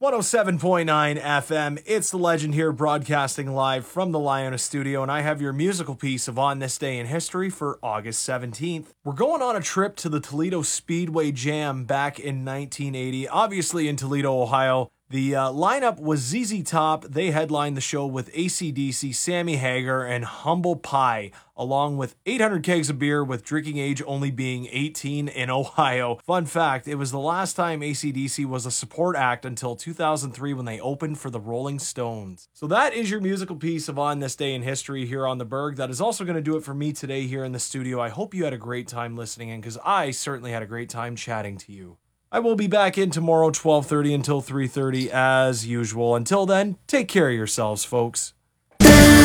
107.9 FM. It's the Legend here, broadcasting live from the Liona studio, and I have your musical piece of On This Day in History for August 17th. We're going on a trip to the Toledo Speedway Jam back in 1980, obviously in Toledo, Ohio. The lineup was ZZ Top. They headlined the show with AC/DC, Sammy Hagar, and Humble Pie, along with 800 kegs of beer, with drinking age only being 18 in Ohio. Fun fact, it was the last time AC/DC was a support act until 2003 when they opened for the Rolling Stones. So that is your musical piece of On This Day in History here on the Berg. That is also going to do it for me today here in the studio. I hope you had a great time listening in, because I certainly had a great time chatting to you. I will be back in tomorrow, 12:30 until 3:30 as usual. Until then, take care of yourselves, folks.